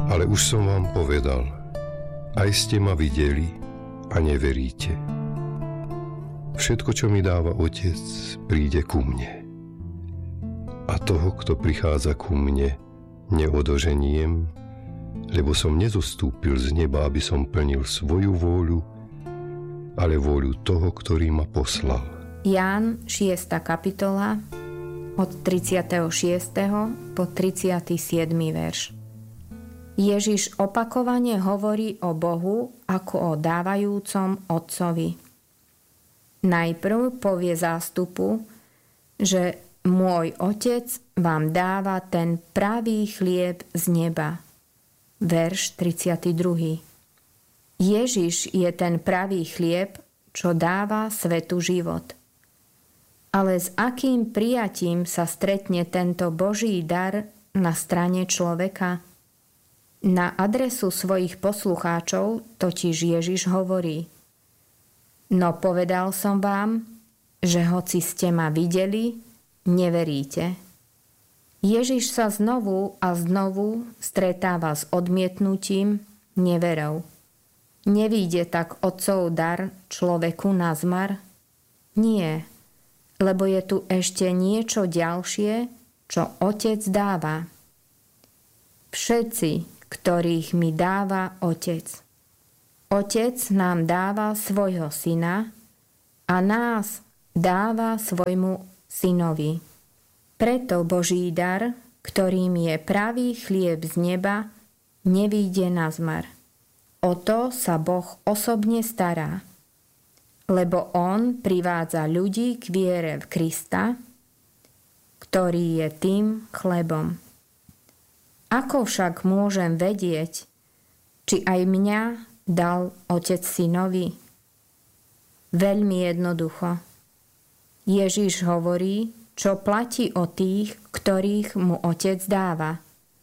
Ale už som vám povedal, aj ste ma videli a neveríte. Všetko, čo mi dáva Otec, príde ku mne. A toho, kto prichádza ku mne, neodoženiem, lebo som nezostúpil z neba, aby som plnil svoju vôľu, ale vôľu toho, ktorý ma poslal. Ján 6. kapitola od 36. po 37. verš. Ježiš opakovane hovorí o Bohu ako o dávajúcom Otcovi. Najprv povie zástupu, že môj Otec vám dáva ten pravý chlieb z neba. Verš 32. Ježiš je ten pravý chlieb, čo dáva svetu život. Ale s akým prijatím sa stretne tento Boží dar na strane človeka? Na adresu svojich poslucháčov totiž Ježiš hovorí: No povedal som vám, že hoci ste ma videli, neveríte. Ježiš sa znovu a znovu stretáva s odmietnutím, neverou. Nevíde tak Otcov dar človeku nazmar? Nie, lebo je tu ešte niečo ďalšie, čo Otec dáva. Všetci, ktorých mi dáva Otec. Otec nám dáva svojho syna a nás dáva svojmu synovi. Preto Boží dar, ktorým je pravý chlieb z neba, nevíde nazmar. O to sa Boh osobne stará, lebo On privádza ľudí k viere v Krista, ktorý je tým chlebom. Ako však môžem vedieť, či aj mňa dal Otec synovi? Veľmi jednoducho. Ježiš hovorí, čo platí o tých, ktorých mu Otec dáva.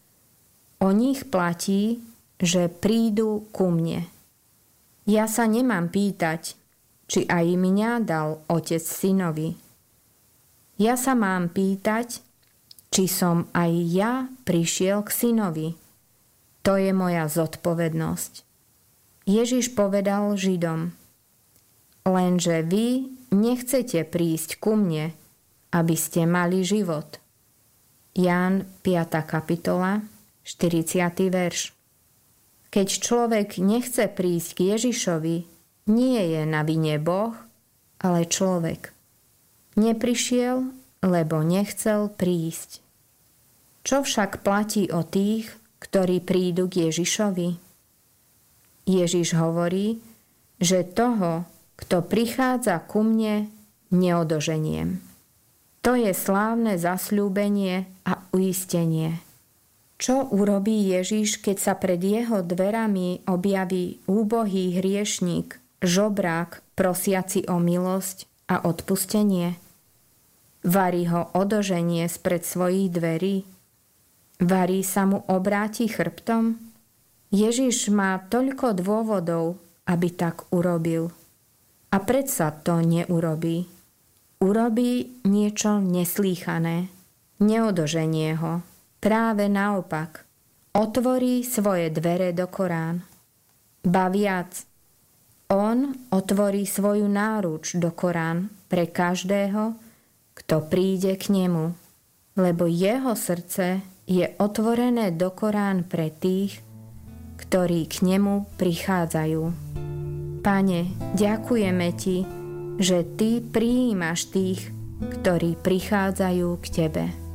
O nich platí, že prídu ku mne. Ja sa nemám pýtať, či aj mňa dal Otec synovi. Ja sa mám pýtať, či som aj ja prišiel k synovi. To je moja zodpovednosť. Ježiš povedal Židom: Lenže vy nechcete prísť ku mne, aby ste mali život. Ján 5. kapitola, 40. verš. Keď človek nechce prísť k Ježišovi, nie je na vine Boh, ale človek. Neprišiel, lebo nechcel prísť. Čo však platí o tých, ktorí prídu k Ježišovi? Ježiš hovorí, že toho, kto prichádza ku mne, neodoženiem. To je slávne zasľúbenie a uistenie. Čo urobí Ježiš, keď sa pred jeho dverami objaví úbohý hriešník, žobrák, prosiaci o milosť a odpustenie? Varí ho odoženie spred svojich dverí? Varí sa mu obráti chrbtom? Ježiš má toľko dôvodov, aby tak urobil. A predsa to neurobí. Urobí niečo neslýchané. Neodoženie ho. Práve naopak. Otvorí svoje dvere do Korán. Ba viac. On otvorí svoju náruč do Korán pre každého, kto príde k nemu. Lebo jeho srdce je otvorené do Korán pre tých, ktorí k nemu prichádzajú. Pane, ďakujeme Ti, že Ty prijímaš tých, ktorí prichádzajú k Tebe.